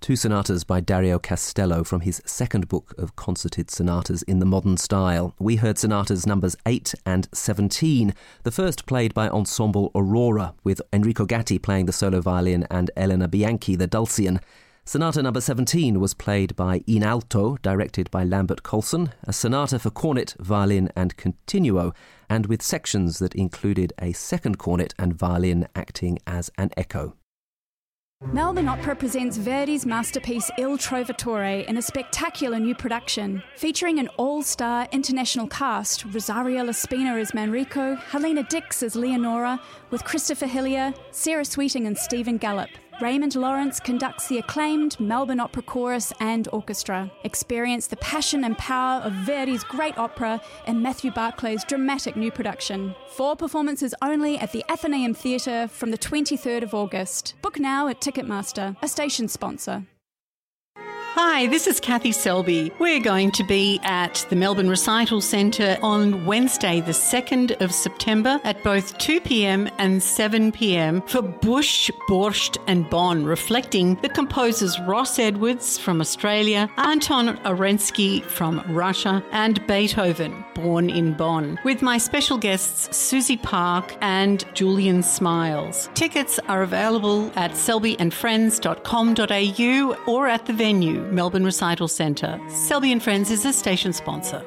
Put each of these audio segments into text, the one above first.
Two sonatas by Dario Castello from his second book of concerted sonatas in the modern style. We heard sonatas numbers 8 and 17, the first played by Ensemble Aurora, with Enrico Gatti playing the solo violin and Elena Bianchi the dulcian. Sonata number 17 was played by In Alto, directed by Lambert Colson, a sonata for cornet, violin and continuo, and with sections that included a second cornet and violin acting as an echo. Melbourne Opera presents Verdi's masterpiece Il Trovatore in a spectacular new production, featuring an all-star international cast, Rosario Laspina as Manrico, Helena Dix as Leonora, with Christopher Hillier, Sarah Sweeting and Stephen Gallop. Raymond Lawrence conducts the acclaimed Melbourne Opera Chorus and Orchestra. Experience the passion and power of Verdi's great opera in Matthew Barclay's dramatic new production. 4 performances only at the Athenaeum Theatre from the 23rd of August. Book now at Ticketmaster, a station sponsor. Hi, this is Kathy Selby. We're going to be at the Melbourne Recital Centre on Wednesday, the 2nd of September at both 2 p.m. and 7 p.m. for Bush, Borscht and Bonn, reflecting the composers Ross Edwards from Australia, Anton Orensky from Russia and Beethoven, born in Bonn, with my special guests Susie Park and Julian Smiles. Tickets are available at selbyandfriends.com.au or at the venue, Melbourne Recital Centre. Selby and Friends is a station sponsor.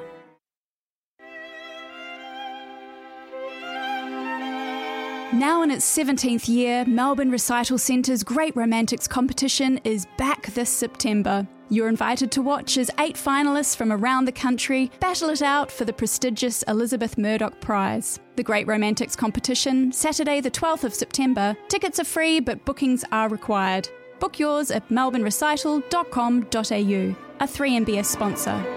Now in its 17th year, Melbourne Recital Centre's Great Romantics competition is back this September. You're invited to watch as 8 finalists from around the country battle it out for the prestigious Elizabeth Murdoch Prize. The Great Romantics competition, Saturday the 12th of September. Tickets are free, but bookings are required. Book yours at melbournerecital.com.au, a 3MBS sponsor.